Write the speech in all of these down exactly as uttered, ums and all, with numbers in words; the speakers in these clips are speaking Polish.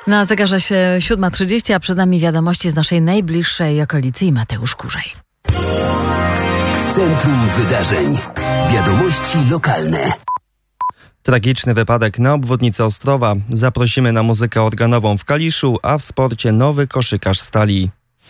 Na zegarze się siódma trzydzieści, a przed nami wiadomości z naszej najbliższej okolicy i Mateusz Kurzej. Centrum Wydarzeń. Wiadomości lokalne. Tragiczny wypadek na obwodnicy Ostrowa. Zaprosimy na muzykę organową w Kaliszu, a w sporcie nowy koszykarz Stali.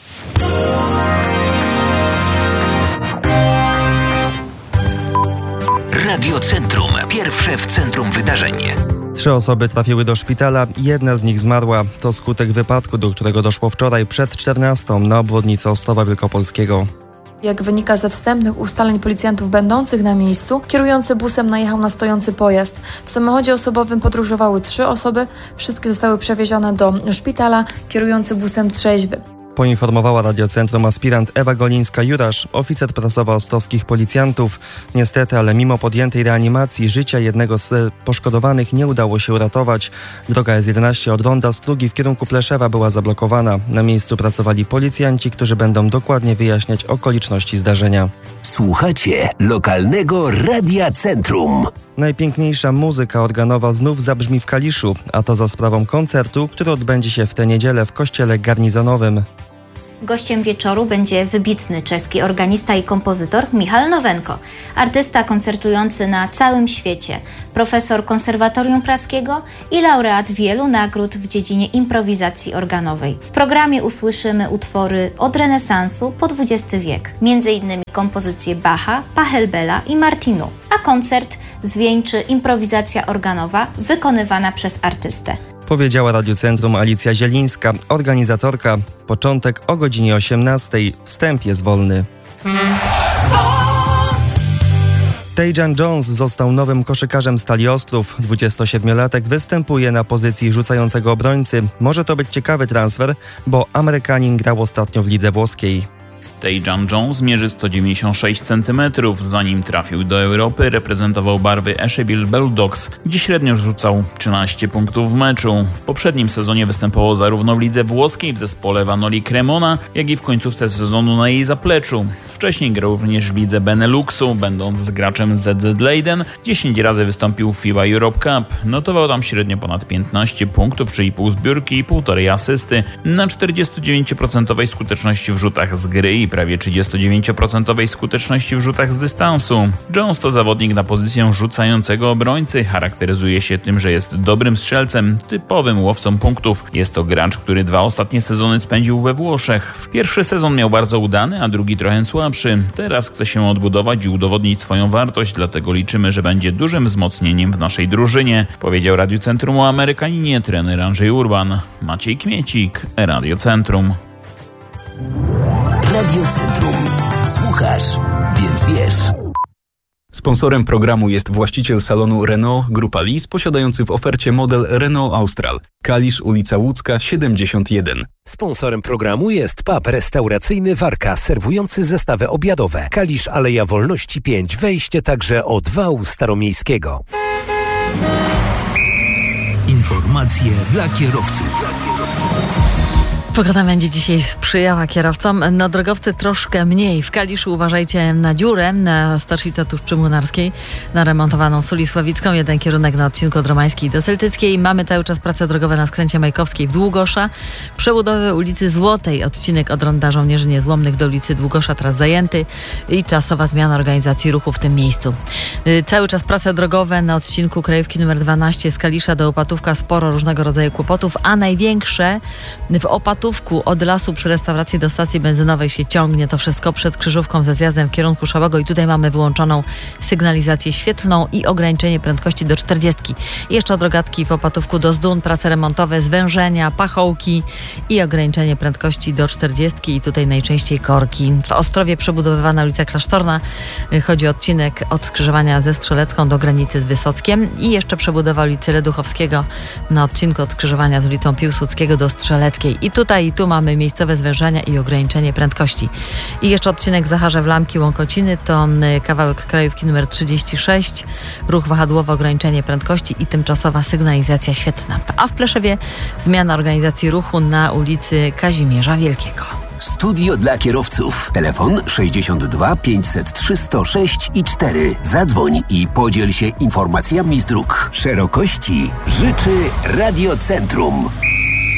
Radio Centrum. Pierwsze w centrum wydarzeń. Trzy osoby trafiły do szpitala, jedna z nich zmarła. To skutek wypadku, do którego doszło wczoraj przed czternastą na obwodnicy Ostrowa Wielkopolskiego. Jak wynika ze wstępnych ustaleń policjantów będących na miejscu, kierujący busem najechał na stojący pojazd. W samochodzie osobowym podróżowały trzy osoby, wszystkie zostały przewiezione do szpitala, kierujący busem trzeźwy. Poinformowała Radiocentrum aspirant Ewa Golińska-Jurasz, oficer prasowa ostrowskich policjantów. Niestety, ale mimo podjętej reanimacji życia jednego z poszkodowanych nie udało się uratować. Droga S jedenaście od ronda Strugi w kierunku Pleszewa była zablokowana. Na miejscu pracowali policjanci, którzy będą dokładnie wyjaśniać okoliczności zdarzenia. Słuchacie lokalnego Radia Centrum. Najpiękniejsza muzyka organowa znów zabrzmi w Kaliszu, a to za sprawą koncertu, który odbędzie się w tę niedzielę w kościele garnizonowym. Gościem wieczoru będzie wybitny czeski organista i kompozytor Michal Nowenko, artysta koncertujący na całym świecie, profesor Konserwatorium Praskiego i laureat wielu nagród w dziedzinie improwizacji organowej. W programie usłyszymy utwory od renesansu po dwudziesty wiek, między innymi kompozycje Bacha, Pachelbela i Martinu, a koncert zwieńczy improwizacja organowa wykonywana przez artystę. Powiedziała Radiocentrum Alicja Zielińska, organizatorka. Początek o godzinie osiemnastej. Wstęp jest wolny. Tejan Jones został nowym koszykarzem Stali Ostrów. dwudziestosiedmiolatek występuje na pozycji rzucającego obrońcy. Może to być ciekawy transfer, bo Amerykanin grał ostatnio w lidze włoskiej. Tejan Jones mierzy sto dziewięćdziesiąt sześć centymetrów. Zanim trafił do Europy, reprezentował barwy Eshebil Bulldogs, gdzie średnio rzucał trzynaście punktów w meczu. W poprzednim sezonie występował zarówno w lidze włoskiej w zespole Vanoli Cremona, jak i w końcówce sezonu na jej zapleczu. Wcześniej grał również w lidze Beneluxu, będąc graczem Z Z Leiden. dziesięć razy wystąpił w FIBA Europe Cup. Notował tam średnio ponad piętnaście punktów, czyli pół zbiórki i półtorej asysty na czterdzieści dziewięć procent skuteczności w rzutach z gry i prawie trzydzieści dziewięć procent skuteczności w rzutach z dystansu. Jones to zawodnik na pozycję rzucającego obrońcy. Charakteryzuje się tym, że jest dobrym strzelcem, typowym łowcą punktów. Jest to gracz, który dwa ostatnie sezony spędził we Włoszech. Pierwszy sezon miał bardzo udany, a drugi trochę słabszy. Teraz chce się odbudować i udowodnić swoją wartość, dlatego liczymy, że będzie dużym wzmocnieniem w naszej drużynie, powiedział Radiocentrum o Amerykaninie trener Andrzej Urban. Maciej Kmiecik, Radiocentrum. Radio Centrum. Słuchasz, więc wiesz. Sponsorem programu jest właściciel salonu Renault Grupa Lis, posiadający w ofercie model Renault Austral. Kalisz, ulica Łódzka, siedemdziesiąt jeden. Sponsorem programu jest pub restauracyjny Warka, serwujący zestawy obiadowe. Kalisz, Aleja Wolności pięć, wejście także od wału staromiejskiego. Informacje dla kierowców. Pogoda będzie dzisiaj sprzyjała kierowcom. No drogowcy troszkę mniej. W Kaliszu uważajcie na dziurę na Starshita Tuszczy Młynarskiej, na remontowaną Sulisławicką. Jeden kierunek na odcinku od Romańskiej do Celtyckiej. Mamy cały czas prace drogowe na skręcie Majkowskiej w Długosza. Przebudowy ulicy Złotej, odcinek od ronda Żołnierzy Niezłomnych do ulicy Długosza teraz zajęty i czasowa zmiana organizacji ruchu w tym miejscu. Yy, cały czas prace drogowe na odcinku Krajówki numer dwanaście z Kalisza do Opatówka. Sporo różnego rodzaju kłopotów, a największe w Opatówku od lasu przy restauracji do stacji benzynowej się ciągnie. To wszystko przed krzyżówką ze zjazdem w kierunku Szałego i tutaj mamy wyłączoną sygnalizację świetlną i ograniczenie prędkości do czterdziestki. I jeszcze od Rogatki w Opatówku do Zdun prace remontowe, zwężenia, pachołki i ograniczenie prędkości do czterdziestki i tutaj najczęściej korki. W Ostrowie przebudowywana ulica Klasztorna. Chodzi o odcinek od skrzyżowania ze Strzelecką do granicy z Wysockiem i jeszcze przebudowa ulicy Leduchowskiego na odcinku od skrzyżowania z ulicą Piłsudskiego do Strzeleckiej. I tutaj i tu mamy miejscowe zwężenia i ograniczenie prędkości. I jeszcze odcinek Zacharzew-Lamki Łąkociny to kawałek Krajówki numer trzydzieści sześć, ruch wahadłowy, ograniczenie prędkości i tymczasowa sygnalizacja świetlna. A w Pleszewie zmiana organizacji ruchu na ulicy Kazimierza Wielkiego. Studio dla kierowców. Telefon sześćdziesiąt dwa pięćset trzy sto sześć i cztery. Zadzwoń i podziel się informacjami z dróg. Szerokości życzy Radio Centrum.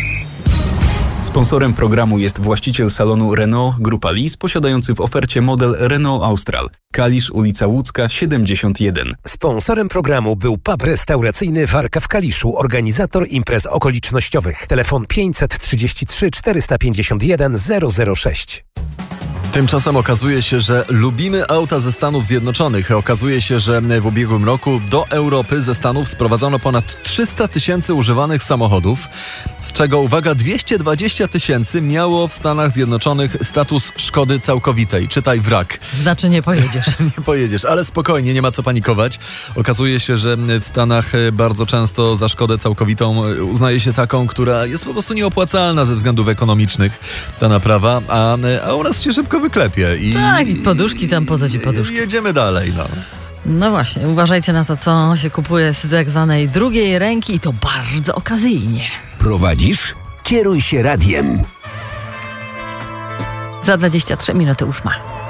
Sponsorem programu jest właściciel salonu Renault Grupa Lis, posiadający w ofercie model Renault Austral. Kalisz, ulica Łódzka, siedemdziesiąt jeden. Sponsorem programu był pub restauracyjny Warka w Kaliszu, organizator imprez okolicznościowych. Telefon pięćset trzydzieści trzy czterysta pięćdziesiąt jeden zero zero sześć. Tymczasem okazuje się, że lubimy auta ze Stanów Zjednoczonych. Okazuje się, że w ubiegłym roku do Europy ze Stanów sprowadzono ponad trzysta tysięcy używanych samochodów, z czego, uwaga, dwieście dwadzieścia tysięcy miało w Stanach Zjednoczonych status szkody całkowitej, czytaj wrak. Znaczy nie pojedziesz. Nie pojedziesz, ale spokojnie, nie ma co panikować. Okazuje się, że w Stanach bardzo często za szkodę całkowitą uznaje się taką, która jest po prostu nieopłacalna ze względów ekonomicznych, ta naprawa, a, a u nas się szybko wyklepie. I, tak, i poduszki tam, po co ci poduszki? Jedziemy dalej, no. No właśnie, uważajcie na to, co się kupuje z tak zwanej drugiej ręki i to bardzo okazyjnie. Prowadzisz? Kieruj się radiem. Za dwadzieścia trzy minuty ósma.